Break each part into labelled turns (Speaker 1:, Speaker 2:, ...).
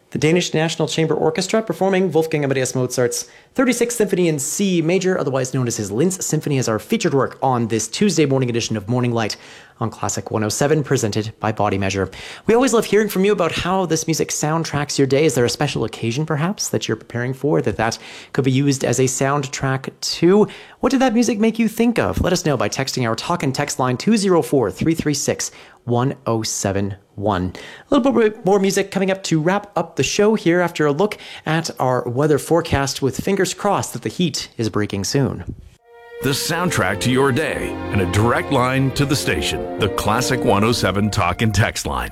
Speaker 1: The Danish National Chamber Orchestra performing Wolfgang Amadeus Mozart's 36th Symphony in C Major, otherwise known as his Linz Symphony, as our featured work on this Tuesday morning edition of Morning Light on Classic 107, presented by Body Measure. We always love hearing from you about how this music soundtracks your day. Is there a special occasion, perhaps, that you're preparing for, that could be used as a soundtrack too? What did that music make you think of? Let us know by texting our talk and text line 204-336-1071. A little bit more music coming up to wrap up the show here after a look at our weather forecast, with fingers crossed that the heat is breaking soon.
Speaker 2: The soundtrack to your day and a direct line to the station. The Classic 107 talk and text line,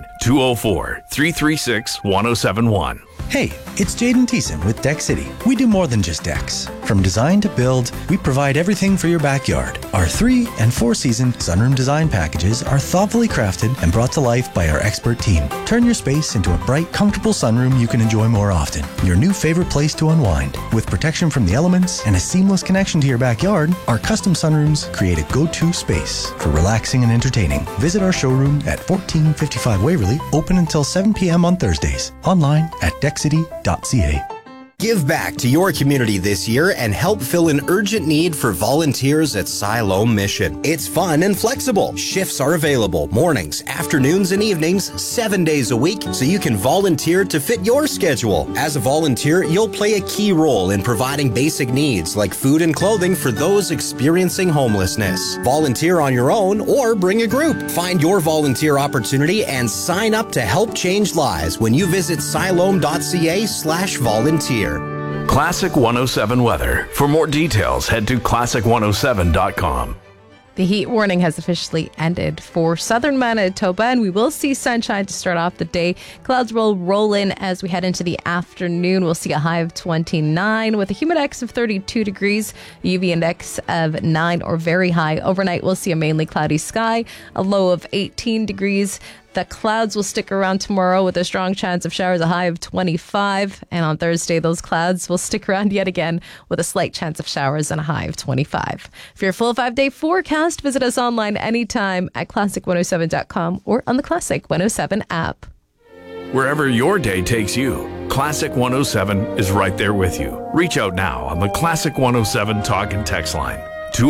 Speaker 2: 204-336-1071.
Speaker 3: Hey, it's Jaden Thiessen with Deck City. We do more than just decks. From design to build, we provide everything for your backyard. Our 3- and 4-season sunroom design packages are thoughtfully crafted and brought to life by our expert team. Turn your space into a bright, comfortable sunroom you can enjoy more often. Your new favorite place to unwind. With protection from the elements and a seamless connection to your backyard, our custom sunrooms create a go-to space for relaxing and entertaining. Visit our showroom at 1455 Waverly, open until 7 p.m. on Thursdays. Online at deckcity.ca.
Speaker 4: Give back to your community this year and help fill an urgent need for volunteers at Siloam Mission. It's fun and flexible. Shifts are available mornings, afternoons, and evenings, 7 days a week, so you can volunteer to fit your schedule. As a volunteer, you'll play a key role in providing basic needs like food and clothing for those experiencing homelessness. Volunteer on your own or bring a group. Find your volunteer opportunity and sign up to help change lives when you visit siloam.ca/volunteer.
Speaker 2: Classic 107 weather. For more details, head to classic107.com.
Speaker 5: The heat warning has officially ended for southern Manitoba, and we will see sunshine to start off the day. Clouds will roll in as we head into the afternoon. We'll see a high of 29 with a humidex of 32 degrees, UV index of 9 or very high. Overnight, we'll see a mainly cloudy sky, a low of 18 degrees. The clouds will stick around tomorrow with a strong chance of showers, a high of 25. And on Thursday, those clouds will stick around yet again with a slight chance of showers and a high of 25. For your full 5-day forecast, visit us online anytime at classic107.com or on the Classic 107 app.
Speaker 2: Wherever your day takes you, Classic 107 is right there with you. Reach out now on the Classic 107 talk and text line,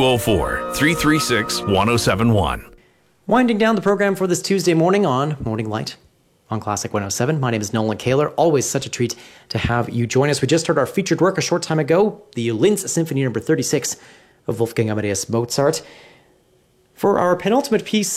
Speaker 2: 204-336-1071.
Speaker 1: Winding down the program for this Tuesday morning on Morning Light on Classic 107. My name is Nolan Kaler. Always such a treat to have you join us. We just heard our featured work a short time ago, the Linz Symphony No. 36 of Wolfgang Amadeus Mozart. For our penultimate piece